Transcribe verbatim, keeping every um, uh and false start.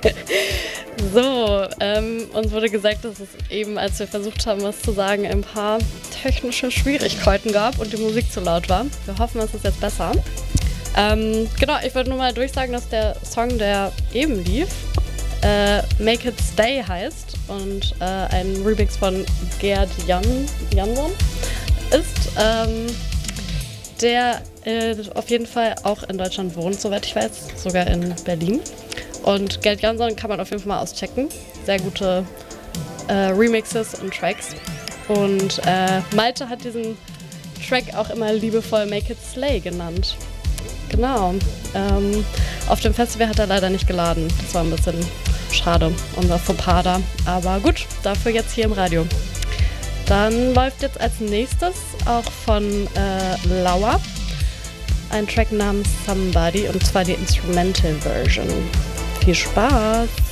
So, ähm, uns wurde gesagt, dass es eben, als wir versucht haben, was zu sagen, ein paar technische Schwierigkeiten gab und die Musik zu laut war. Wir hoffen, es ist jetzt besser. Ähm, genau, ich würde nur mal durchsagen, dass der Song, der eben lief, äh, Make It Stay heißt und äh, ein Remix von Gerd Jan Jansson ist, ähm, der äh, auf jeden Fall auch in Deutschland wohnt, soweit ich weiß, sogar in Berlin. Und Gerd Jansson kann man auf jeden Fall mal auschecken. Sehr gute äh, Remixes und Tracks. Und äh, Malte hat diesen Track auch immer liebevoll Make It Slay genannt. Genau. Ähm, auf dem Festival hat er leider nicht geladen. Das war ein bisschen schade, unser Fauxpas da. Aber gut, dafür jetzt hier im Radio. Dann läuft jetzt als nächstes auch von äh, Lauer ein Track namens Somebody, und zwar die Instrumental Version. Viel Spaß!